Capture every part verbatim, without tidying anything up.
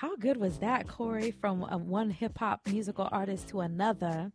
How good was that, Corey? From um, one hip hop musical artist to another.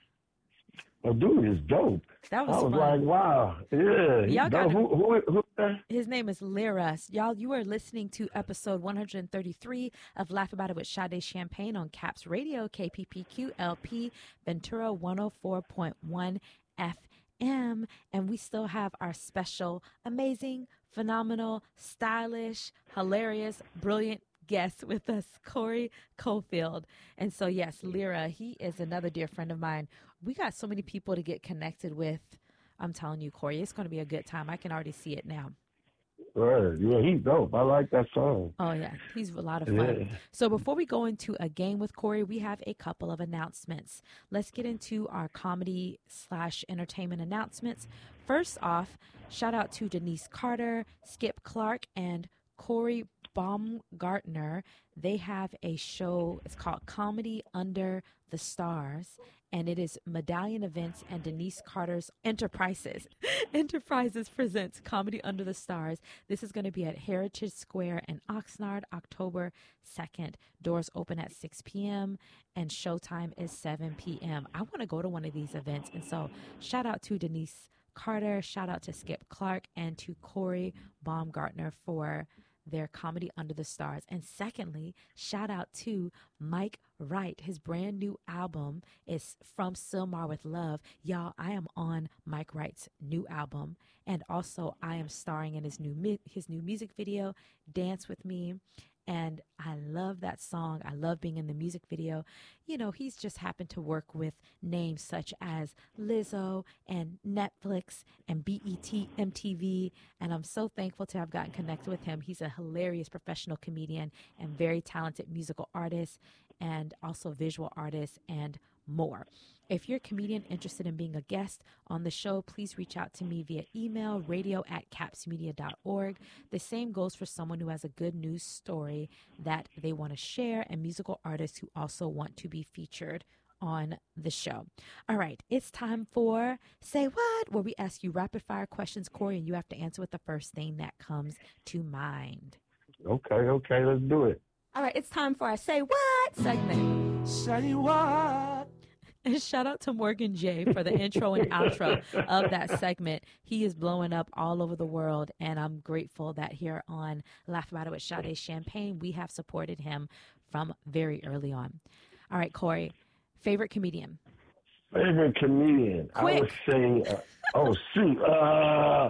Oh, dude is dope. That was I was fun. like, wow, yeah, he's Y'all got dope. to. Who, who, who, who His name is Lyra. Y'all, you are listening to episode one hundred thirty-three of Laugh About It with Sade Champagne on Caps Radio, K P P Q L P, Ventura one oh four point one F M. And we still have our special, amazing, phenomenal, stylish, hilarious, brilliant guest with us, Corey Cofield. And so, yes, Lyra, he is another dear friend of mine. We got so many people to get connected with. I'm telling you, Corey, it's going to be a good time. I can already see it now. Right. Yeah, he's dope. I like that song. Oh, yeah. He's a lot of fun. Yeah. So before we go into a game with Corey, we have a couple of announcements. Let's get into our comedy slash entertainment announcements. First off, shout out to Denise Carter, Skip Clark, and Corey Baumgartner. They have a show. It's called Comedy Under the Stars, and it is Medallion Events and Denise Carter's Enterprises. Enterprises presents Comedy Under the Stars. This is going to be at Heritage Square in Oxnard, October second. Doors open at six p.m. and showtime is seven p.m. I want to go to one of these events, and so shout out to Denise Carter, shout out to Skip Clark, and to Corey Baumgartner for their Comedy Under the Stars. And secondly, shout out to Mike Wright. His brand new album is From Sylmar with Love. Y'all, I am on Mike Wright's new album, and also I am starring in his new his new music video, Dance With Me. And I love that song. I love being in the music video. You know, he's just happened to work with names such as Lizzo and Netflix and B E T, M T V. And I'm so thankful to have gotten connected with him. He's a hilarious professional comedian and very talented musical artist and also visual artist and more. If you're a comedian interested in being a guest on the show, please reach out to me via email, radio at capsmedia dot org. The same goes for someone who has a good news story that they want to share and musical artists who also want to be featured on the show. All right, it's time for Say What, where we ask you rapid fire questions, Corey, and you have to answer with the first thing that comes to mind. Okay, okay, let's do it. All right, it's time for our Say What segment. Say what? And shout out to Morgan J for the intro and outro of that segment. He is blowing up all over the world, and I'm grateful that here on Laugh About It with Sade Champagne, we have supported him from very early on. All right, Corey, favorite comedian? Favorite comedian? Quick. I would say, uh, oh, shoot, uh,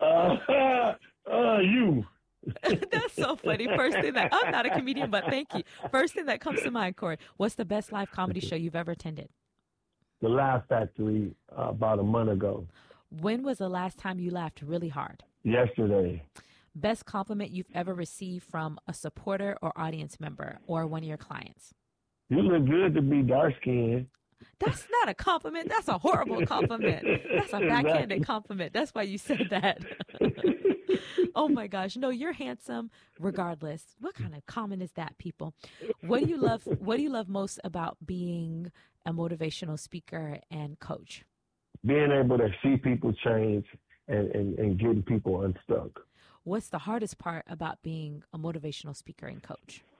uh, uh, you. That's so funny. First thing that, I'm not a comedian, but thank you. First thing that comes to mind, Corey, what's the best live comedy show you've ever attended? The Laugh Factory uh, about a month ago. When was the last time you laughed really hard? Yesterday. Best compliment you've ever received from a supporter or audience member or one of your clients? You look good to be dark-skinned. That's not a compliment. That's a horrible compliment. That's a backhanded compliment. That's why you said that. Oh, my gosh. No, you're handsome regardless. What kind of comment is that, people? What do you love? What do you love most about being a motivational speaker and coach? Being able to see people change and, and, and getting people unstuck. What's the hardest part about being a motivational speaker and coach?